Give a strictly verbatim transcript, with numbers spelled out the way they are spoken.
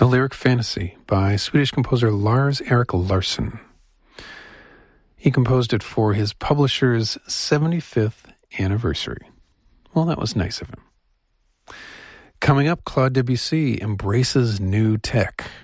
A Lyric Fantasy by Swedish composer Lars Erik Larsson. He composed it for his publisher's seventy-fifth anniversary. Well, that was nice of him. Coming up, Claude Debussy embraces new tech.